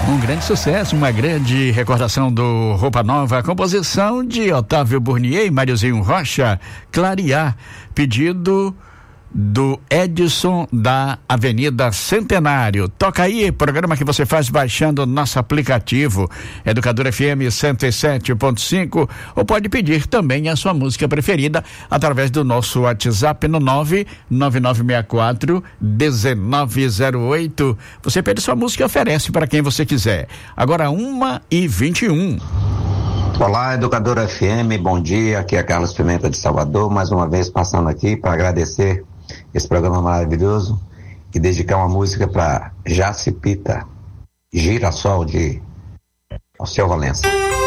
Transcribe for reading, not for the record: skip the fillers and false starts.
Um grande sucesso, uma grande recordação do Roupa Nova, a composição de Otávio Burnier e Máriozinho Rocha, Clarear, pedido do Edson da Avenida Centenário. Toca aí, programa que você faz baixando o nosso aplicativo Educadora FM 107.5, ou pode pedir também a sua música preferida através do nosso WhatsApp no 99964-1908. Você pede sua música e oferece para quem você quiser. Agora 1h21. Olá, Educadora FM, bom dia, aqui é Carlos Pimenta de Salvador, mais uma vez passando aqui para agradecer esse programa maravilhoso e dedicar uma música para Jacipita, Girassol, de Alceu Valença.